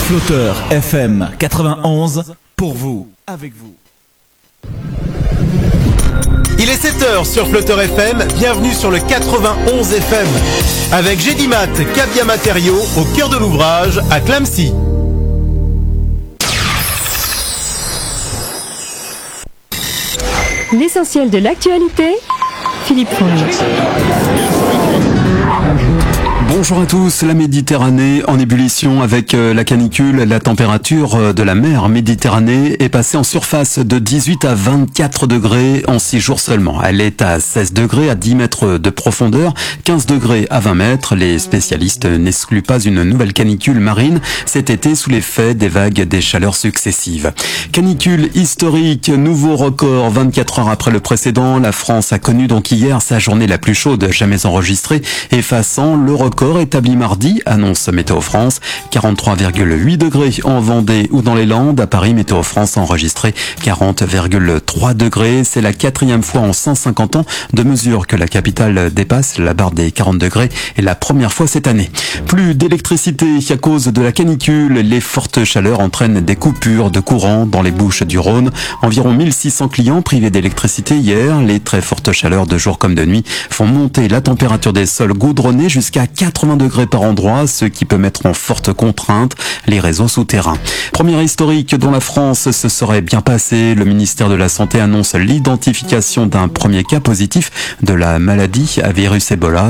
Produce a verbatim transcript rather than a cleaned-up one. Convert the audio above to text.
Flotteur F M quatre-vingt-onze, pour vous, avec vous. Il est sept heures sur Flotteur F M, bienvenue sur le quatre-vingt-onze F M. Avec Gédimat, Cabia Matériaux, au cœur de l'ouvrage, à Clamecy. L'essentiel de l'actualité, Philippe Fournier. Bonjour à tous, la Méditerranée en ébullition avec la canicule. La température de la mer Méditerranée est passée en surface de dix-huit à vingt-quatre degrés en six jours seulement. Elle est à seize degrés à dix mètres de profondeur, quinze degrés à vingt mètres. Les spécialistes n'excluent pas une nouvelle canicule marine cet été sous l'effet des vagues des chaleurs successives. Canicule historique, nouveau record vingt-quatre heures après le précédent. La France a connu donc hier sa journée la plus chaude jamais enregistrée, effaçant le record établi mardi, annonce Météo France. quarante-trois virgule huit degrés en Vendée ou dans les Landes. À Paris, Météo France a enregistré quarante virgule trois degrés. C'est la quatrième fois en cent cinquante ans de mesure que la capitale dépasse la barre des quarante degrés et la première fois cette année. Plus d'électricité à cause de la canicule. Les fortes chaleurs entraînent des coupures de courant dans les Bouches du Rhône. Environ mille six cents clients privés d'électricité hier. Les très fortes chaleurs de jour comme de nuit font monter la température des sols goudronnés jusqu'à quatre-vingts degrés par endroit, ce qui peut mettre en forte contrainte les réseaux souterrains. Première historique dont la France se serait bien passée. Le ministère de la Santé annonce l'identification d'un premier cas positif de la maladie à virus Ebola